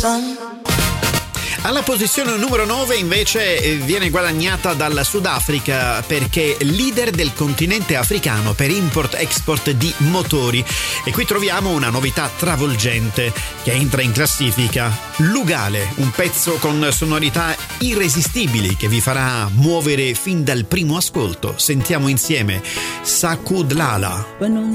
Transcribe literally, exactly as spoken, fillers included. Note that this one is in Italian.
Alla posizione numero nove invece viene guadagnata dal Sudafrica, perché leader del continente africano per import-export di motori, e qui troviamo una novità travolgente che entra in classifica: Lugale, un pezzo con sonorità irresistibili che vi farà muovere fin dal primo ascolto. Sentiamo insieme Sakudlala.